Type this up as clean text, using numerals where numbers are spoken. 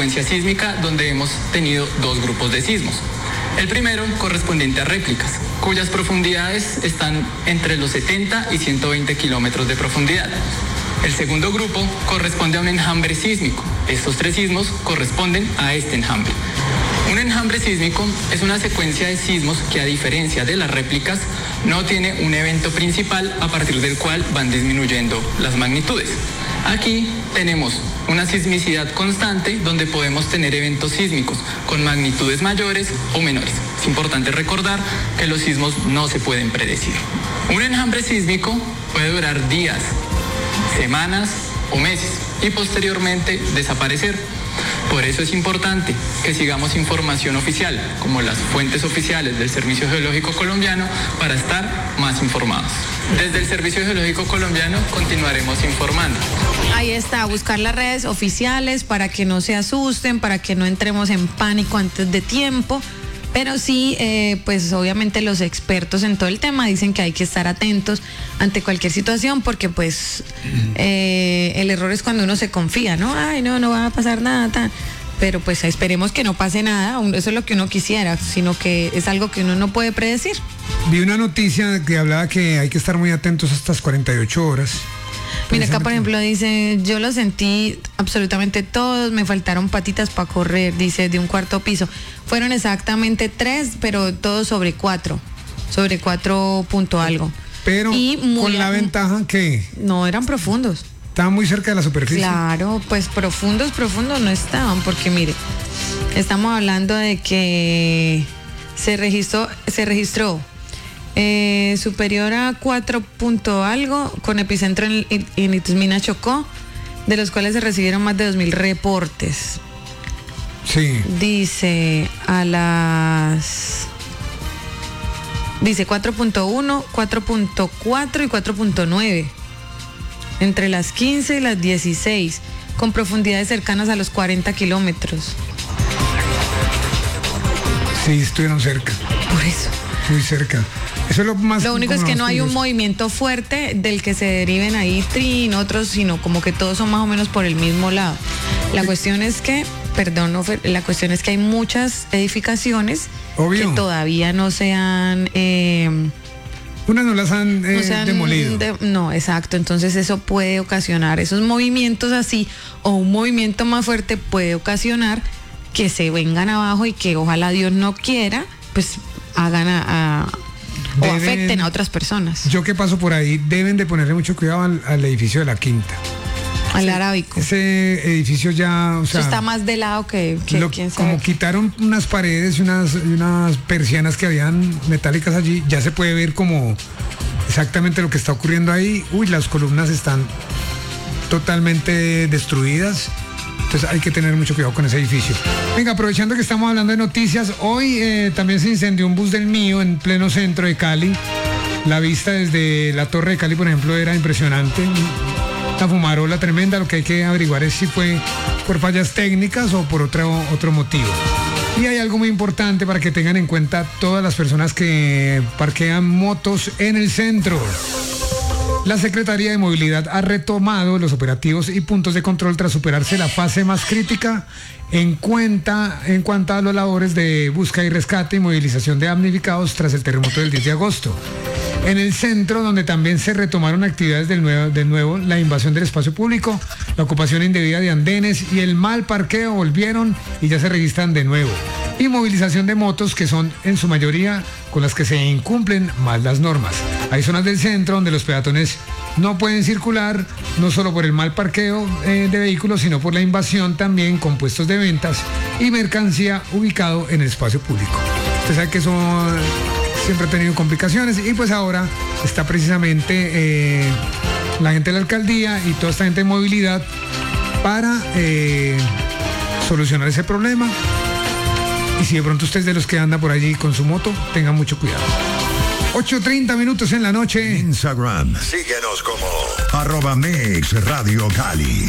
secuencia sísmica donde hemos tenido 2 grupos de sismos. El primero correspondiente a réplicas, cuyas profundidades están entre los 70 y 120 kilómetros de profundidad. El segundo grupo corresponde a un enjambre sísmico. Estos 3 sismos corresponden a este enjambre. Un enjambre sísmico es una secuencia de sismos que, a diferencia de las réplicas, no tiene un evento principal a partir del cual van disminuyendo las magnitudes. Aquí tenemos una sismicidad constante donde podemos tener eventos sísmicos con magnitudes mayores o menores. Es importante recordar que los sismos no se pueden predecir. Un enjambre sísmico puede durar días, semanas o meses y posteriormente desaparecer. Por eso es importante que sigamos información oficial, como las fuentes oficiales del Servicio Geológico Colombiano, para estar más informados. Desde el Servicio Geológico Colombiano continuaremos informando. Ahí está, buscar las redes oficiales para que no se asusten, para que no entremos en pánico antes de tiempo. Pero sí, pues obviamente los expertos en todo el tema dicen que hay que estar atentos ante cualquier situación porque pues el error es cuando uno se confía, ¿no? Ay, no va a pasar nada, pero pues esperemos que no pase nada, eso es lo que uno quisiera, sino que es algo que uno no puede predecir. Vi una noticia que hablaba que hay que estar muy atentos a estas 48 horas. Mira, acá por ejemplo dice, yo lo sentí absolutamente todos, me faltaron patitas para correr, dice, de un 4º piso. Fueron exactamente 3, pero todos sobre 4 punto algo. Pero con la ventaja que... No, eran profundos. Estaban muy cerca de la superficie. Claro, pues profundos no estaban, porque mire, estamos hablando de que se registró superior a 4 punto algo con epicentro en Itusmina, Chocó, de los cuales se recibieron más de 2,000 reportes. Sí. Dice 4.1, 4.4 y 4.9 entre las 15 y las 16, con profundidades cercanas a los 40 kilómetros. Sí, estuvieron cerca. Por eso. Muy cerca. Eso es lo más. Lo único es que no hay un movimiento fuerte del que se deriven ahí otros, sino como que todos son más o menos por el mismo lado. La cuestión es que, la cuestión es que hay muchas edificaciones que todavía no se han... unas no las han demolido. No, exacto. Entonces eso puede ocasionar esos movimientos así, o un movimiento más fuerte puede ocasionar que se vengan abajo y que ojalá Dios no quiera, pues hagan o afecten a otras personas. Yo que paso por ahí, deben de ponerle mucho cuidado al edificio de la Quinta. Al Arábico. Ese edificio ya, o sea, eso está más de lado que quién sabe. Como quitaron unas paredes y unas persianas que habían metálicas allí, ya se puede ver como exactamente lo que está ocurriendo ahí. Uy, las columnas están totalmente destruidas. Entonces hay que tener mucho cuidado con ese edificio. Venga, aprovechando que estamos hablando de noticias, hoy también se incendió un bus del Mío en pleno centro de Cali. La vista desde la Torre de Cali, por ejemplo, era impresionante. Una fumarola tremenda. Lo que hay que averiguar es si fue por fallas técnicas o por otro motivo. Y hay algo muy importante para que tengan en cuenta todas las personas que parquean motos en el centro. La Secretaría de Movilidad ha retomado los operativos y puntos de control tras superarse la fase más crítica en cuanto a las labores de búsqueda y rescate y movilización de damnificados tras el terremoto del 10 de agosto. En el centro, donde también se retomaron actividades de nuevo, la invasión del espacio público, la ocupación indebida de andenes y el mal parqueo volvieron y ya se registran de nuevo. Y movilización de motos, que son en su mayoría con las que se incumplen más las normas. Hay zonas del centro donde los peatones no pueden circular, no solo por el mal parqueo de vehículos, sino por la invasión también con puestos de ventas y mercancía ubicado en el espacio público. Usted sabe que eso siempre ha tenido complicaciones y pues ahora está precisamente la gente de la alcaldía y toda esta gente de movilidad para solucionar ese problema. Y si de pronto usted es de los que anda por allí con su moto, tenga mucho cuidado. 8:30 en la noche. Instagram, síguenos como @MixRadioCali.